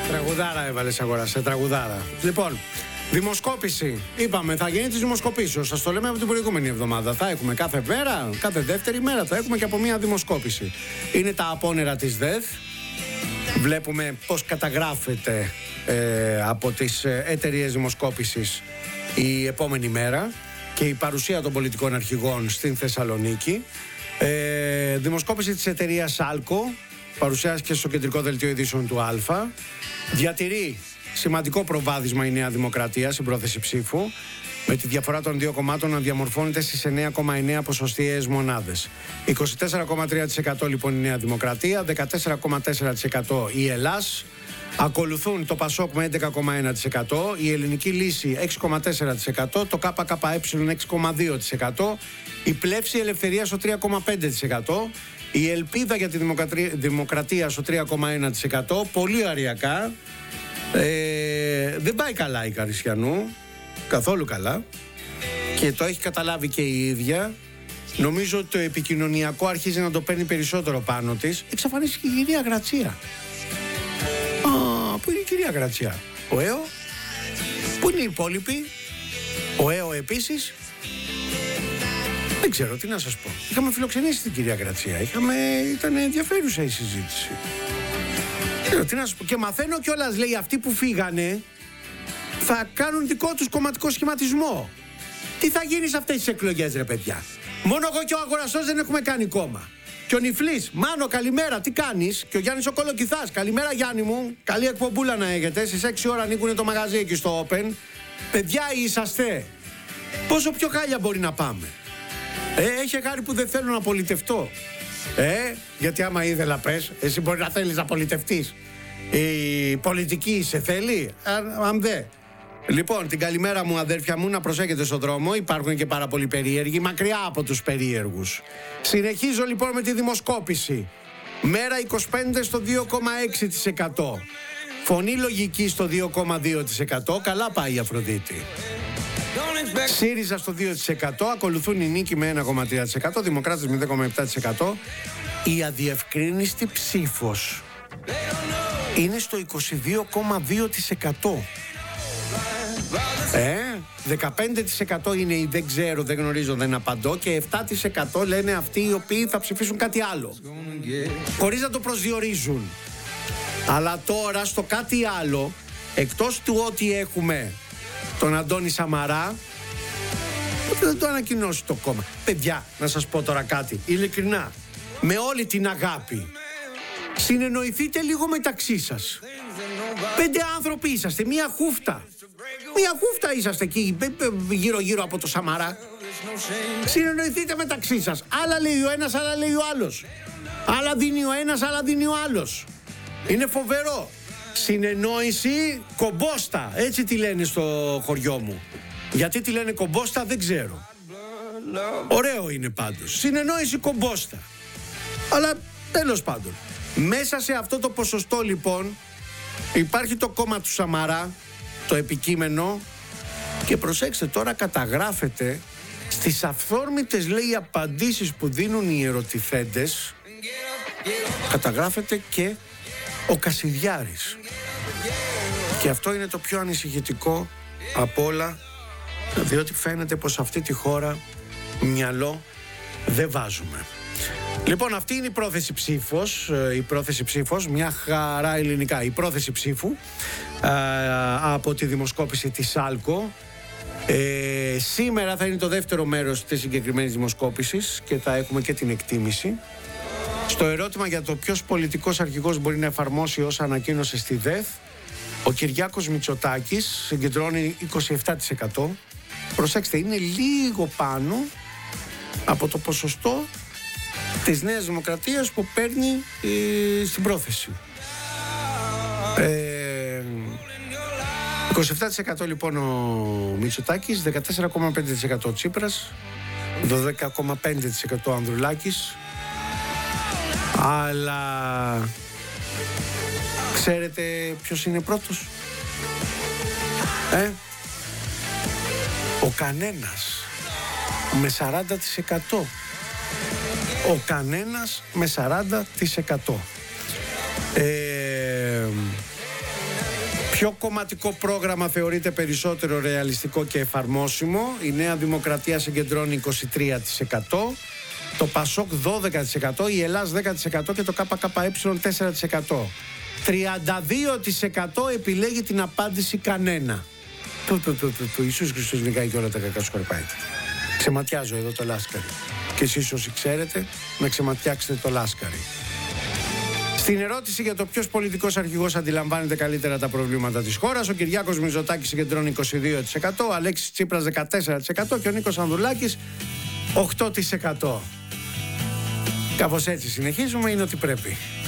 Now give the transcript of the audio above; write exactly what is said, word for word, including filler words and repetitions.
Τραγουδάρα έβαλες, αγορά, σε τραγουδάρα. Λοιπόν, δημοσκόπηση. Είπαμε, θα γίνει τη δημοσκοπήσεως. Σας το λέμε από την προηγούμενη εβδομάδα. Θα έχουμε κάθε μέρα, κάθε δεύτερη μέρα, θα έχουμε και από μία δημοσκόπηση. Είναι τα απόνερα της ΔΕΘ. Βλέπουμε πώς καταγράφεται ε, από τις εταιρείες δημοσκόπησης η επόμενη μέρα και η παρουσία των πολιτικών αρχηγών στην Θεσσαλονίκη. Ε, δημοσκόπηση της εταιρείας Άλκο, παρουσιάστηκε στο κεντρικό δελτίο ειδήσεων του Α. Διατηρεί σημαντικό προβάδισμα η Νέα Δημοκρατία στην πρόθεση ψήφου, με τη διαφορά των δύο κομμάτων να διαμορφώνεται στις εννέα κόμμα εννέα ποσοστιαίες μονάδες. είκοσι τέσσερα κόμμα τρία τοις εκατό λοιπόν η Νέα Δημοκρατία, δεκατέσσερα κόμμα τέσσερα τοις εκατό η Ελλάς, ακολουθούν το Πασόκ με έντεκα κόμμα ένα τοις εκατό, η Ελληνική Λύση έξι κόμμα τέσσερα τοις εκατό, το ΚΚΕ έξι κόμμα δύο τοις εκατό, η Πλεύση Ελευθερία στο τρία κόμμα πέντε τοις εκατό, η Ελπίδα για τη Δημοκρατία στο τρία κόμμα ένα τοις εκατό, πολύ αριακά. Ε, δεν πάει καλά η Καρισιανού, καθόλου καλά, και το έχει καταλάβει και η ίδια. Νομίζω ότι το επικοινωνιακό αρχίζει να το παίρνει περισσότερο πάνω της. Εξαφανίστηκε η κυρία Γρατσία. Α, πού είναι η κυρία Γρατσία? Ο ΕΟ? Πού είναι οι υπόλοιποι? Ο ΕΟ επίσης? Δεν ξέρω τι να σας πω. Είχαμε φιλοξενήσει την κυρία Γρατσία. Είχαμε... Ήταν ενδιαφέρουσα η συζήτηση. Τι να σου πω. Και μαθαίνω κιόλας, λέει, αυτοί που φύγανε θα κάνουν δικό τους κομματικό σχηματισμό. Τι θα γίνει σε αυτές τις εκλογές, ρε παιδιά? Μόνο εγώ και ο Αγοραστός δεν έχουμε κάνει κόμμα. Και ο Νιφλής, Μάνο, καλημέρα, τι κάνεις? Και ο Γιάννης ο Κολοκυθάς, καλημέρα Γιάννη μου. Καλή εκπομπούλα να έχετε. Στις έξι ώρα ανοίγουν το μαγαζί εκεί στο Open. Παιδιά, είσαστε. Πόσο πιο χάλια μπορεί να πάμε? Ε, έχει χάρη που δεν θέλω να πολιτευτώ. Ε, γιατί άμα ήθελα πες, εσύ μπορεί να θέλεις να πολιτευτείς. Η πολιτική σε θέλει, αν, αν δε. Λοιπόν, την καλημέρα μου αδέρφια μου, να προσέχετε στον δρόμο. Υπάρχουν και πάρα πολλοί περίεργοι, μακριά από τους περίεργους. Συνεχίζω λοιπόν με τη δημοσκόπηση. Μέρα είκοσι πέντε στο δύο κόμμα έξι τοις εκατό. Φωνή Λογική στο δύο κόμμα δύο τοις εκατό. Καλά πάει η Αφροδίτη. ΣΥΡΙΖΑ στο δύο τοις εκατό, ακολουθούν η Νίκη με ένα κόμμα τρία τοις εκατό, Δημοκράτες με μηδέν κόμμα επτά τοις εκατό. Η αδιευκρίνηστη ψήφος είναι στο είκοσι δύο κόμμα δύο τοις εκατό. Ε, δεκαπέντε τοις εκατό είναι η δεν ξέρω, δεν γνωρίζω, δεν απαντώ, και επτά τοις εκατό λένε αυτοί οι οποίοι θα ψηφίσουν κάτι άλλο, χωρίς να το προσδιορίζουν. Αλλά τώρα στο κάτι άλλο, εκτός του ότι έχουμε τον Αντώνη Σαμαρά, δεν το ανακοινώσει το κόμμα. Παιδιά, να σας πω τώρα κάτι, ειλικρινά, με όλη την αγάπη, συνεννοηθείτε λίγο μεταξύ σας. Πέντε άνθρωποι είσαστε, μία χούφτα. Μία χούφτα είσαστε εκεί γύρω-γύρω από το Σαμαρά. Συνεννοηθείτε μεταξύ σας. Άλλα λέει ο ένας, άλλα λέει ο άλλος. Άλλα δίνει ο ένας, άλλα δίνει ο άλλος. Είναι φοβερό. Συνεννόηση κομπόστα, έτσι τη λένε στο χωριό μου. Γιατί τη λένε κομπόστα δεν ξέρω. Ωραίο είναι πάντως. Συνεννόηση κομπόστα. Αλλά τέλος πάντων, μέσα σε αυτό το ποσοστό λοιπόν υπάρχει το κόμμα του Σαμαρά, το επικείμενο, και προσέξτε τώρα, καταγράφεται στις αυθόρμητες, λέει, απαντήσεις που δίνουν οι ερωτηθέντες, καταγράφεται και ο Κασιδιάρης. Και αυτό είναι το πιο ανησυχητικό από όλα, διότι φαίνεται πως αυτή τη χώρα μυαλό δεν βάζουμε. Λοιπόν, αυτή είναι η πρόθεση ψήφος, η πρόθεση ψήφος, μια χαρά ελληνικά, η πρόθεση ψήφου α, από τη δημοσκόπηση της Άλκο. Ε, σήμερα θα είναι το δεύτερο μέρος της συγκεκριμένης δημοσκόπησης και θα έχουμε και την εκτίμηση. Στο ερώτημα για το ποιος πολιτικός αρχηγός μπορεί να εφαρμόσει όσα ανακοίνωσε στη ΔΕΘ, ο Κυριάκος Μητσοτάκης συγκεντρώνει είκοσι επτά τοις εκατό. Προσέξτε, είναι λίγο πάνω από το ποσοστό της Νέας Δημοκρατίας που παίρνει ε, στην πρόθεση. Ε, είκοσι επτά τοις εκατό λοιπόν ο Μητσοτάκης, δεκατέσσερα κόμμα πέντε τοις εκατό ο Τσίπρας, δώδεκα κόμμα πέντε τοις εκατό ο Ανδρουλάκης. Αλλά ξέρετε ποιος είναι πρώτος? Ε? Ο κανένας με σαράντα τοις εκατό. Ο κανένας με σαράντα τοις εκατό. Ε, Ποιο κομματικό πρόγραμμα θεωρείται περισσότερο ρεαλιστικό και εφαρμόσιμο? Η Νέα Δημοκρατία συγκεντρώνει είκοσι τρία τοις εκατό, το Πασόκ δώδεκα τοις εκατό, η Ελλάς δέκα τοις εκατό και το ΚΚΕ τέσσερα τοις εκατό. τριάντα δύο τοις εκατό επιλέγει την απάντηση κανένα. Του, του, του, του, του Ιησούς Χριστός νικάει και όλα τα κακά σκορπάκια. Ξεματιάζω εδώ το λάσκαρι. Και εσείς όσοι ξέρετε να ξεματιάξετε το λάσκαρι. Στην ερώτηση για το ποιος πολιτικός αρχηγός αντιλαμβάνεται καλύτερα τα προβλήματα της χώρας, ο Κυριάκος Μητσοτάκης συγκεντρώνει είκοσι δύο τοις εκατό, ο Αλέξης Τσίπρας δεκατέσσερα τοις εκατό και ο Νίκος Ανδρουλάκης οκτώ τοις εκατό. Κάπως έτσι συνεχίζουμε, είναι ότι πρέπει.